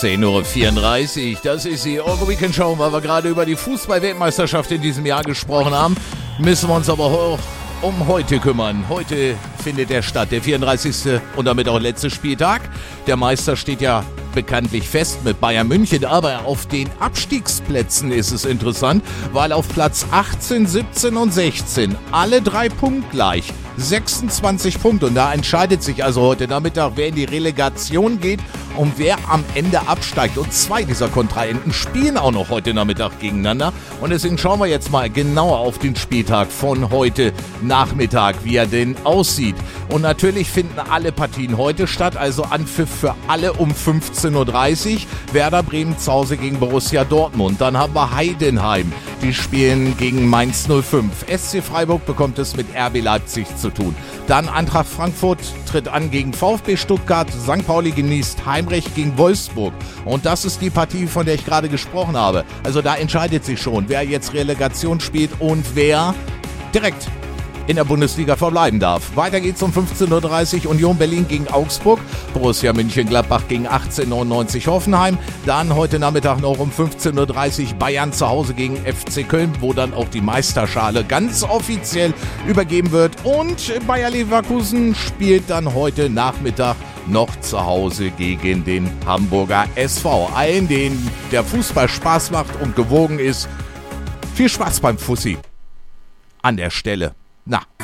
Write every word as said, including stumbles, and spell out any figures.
zehn Uhr vierunddreißig, das ist die Euro Weekend Show, weil wir gerade über die Fußball-Weltmeisterschaft in diesem Jahr gesprochen haben, müssen wir uns aber auch um heute kümmern. Heute findet der statt, der vierunddreißigste und damit auch letzte Spieltag. Der Meister steht ja bekanntlich fest mit Bayern München, aber auf den Abstiegsplätzen ist es interessant, weil auf Platz achtzehn, siebzehn und sechzehn alle drei punktgleich, sechsundzwanzig Punkte, und da entscheidet sich also heute Nachmittag, wer in die Relegation geht und wer am Ende absteigt, und zwei dieser Kontrahenten spielen auch noch heute Nachmittag gegeneinander, und deswegen schauen wir jetzt mal genauer auf den Spieltag von heute Nachmittag, wie er denn aussieht. Und natürlich finden alle Partien heute statt, also Anpfiff für alle um fünfzehn Uhr dreißig. Werder Bremen zu Hause gegen Borussia Dortmund. Dann haben wir Heidenheim, die spielen gegen Mainz null fünf. S C Freiburg bekommt es mit R B Leipzig zu tun. Dann Eintracht Frankfurt tritt an gegen VfB Stuttgart. Sankt Pauli genießt Heimrecht gegen Wolfsburg. Und das ist die Partie, von der ich gerade gesprochen habe. Also da entscheidet sich schon, wer jetzt Relegation spielt und wer direkt in der Bundesliga verbleiben darf. Weiter geht's um fünfzehn Uhr dreißig, Union Berlin gegen Augsburg, Borussia Mönchengladbach gegen achtzehn neunundneunzig Hoffenheim. Dann heute Nachmittag noch um fünfzehn Uhr dreißig Bayern zu Hause gegen F C Köln, wo dann auch die Meisterschale ganz offiziell übergeben wird. Und Bayer Leverkusen spielt dann heute Nachmittag noch zu Hause gegen den Hamburger S V. Allen, denen der Fußball Spaß macht und gewogen ist, viel Spaß beim Fussi. An der Stelle. Na,